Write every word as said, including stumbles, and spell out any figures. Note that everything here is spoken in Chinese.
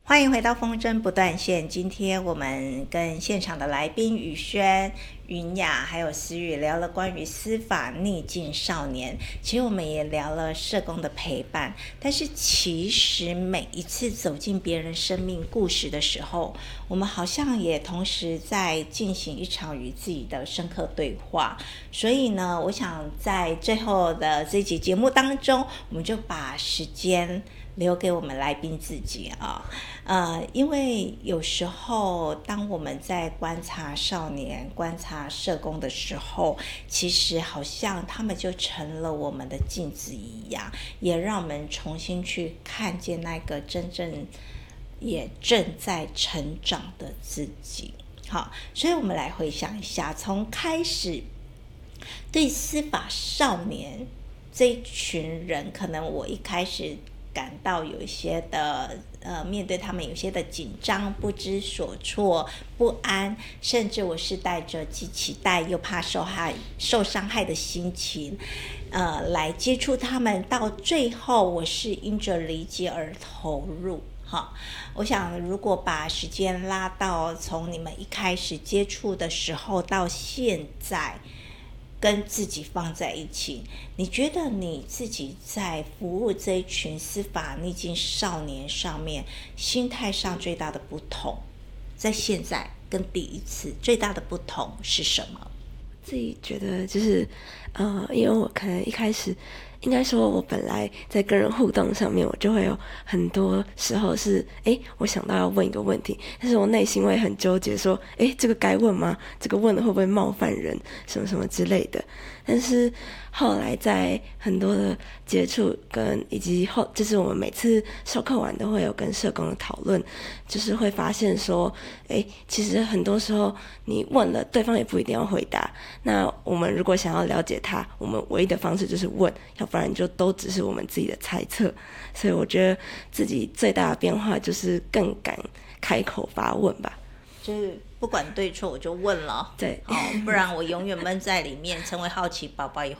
欢迎回到风筝不断线。今天我们跟现场的来宾宇轩、云雅还有思雨聊了关于司法逆境少年，其实我们也聊了社工的陪伴。但是其实每一次走进别人生命故事的时候，我们好像也同时在进行一场与自己的深刻对话。所以呢，我想在最后的这集节目当中，我们就把时间留给我们来宾自己啊，呃，因为有时候当我们在观察少年、观察社工的时候，其实好像他们就成了我们的镜子一样，也让我们重新去看见那个真正也正在成长的自己。好，所以我们来回想一下，从开始对司法少年这一群人，可能我一开始感到有一些的呃，面对他们有些的紧张、不知所措、不安，甚至我是带着既期待又怕受害、受伤害的心情，呃，来接触他们。到最后，我是因着理解而投入。好，我想如果把时间拉到从你们一开始接触的时候到现在，跟自己放在一起，你觉得你自己在服务这一群司法逆境少年上面，心态上最大的不同，在现在跟第一次最大的不同是什么？ 自己觉得就是，呃，因为我可能一开始，应该说我本来在跟人互动上面，我就会有很多时候是，诶，我想到要问一个问题，但是我内心会很纠结，说，诶，这个该问吗？这个问了会不会冒犯人？什么什么之类的。但是后来在很多的接触跟以及后，就是我们每次授课完都会有跟社工的讨论，就是会发现说，诶，其实很多时候你问了，对方也不一定要回答。那我们如果想要了解他，我们唯一的方式就是问，要不然就都只是我们自己的猜测。所以我觉得自己最大的变化就是更敢开口发问吧。 就是不管对错我就问了， 对， 哦，不然我永远闷在里面，成为好奇宝宝也会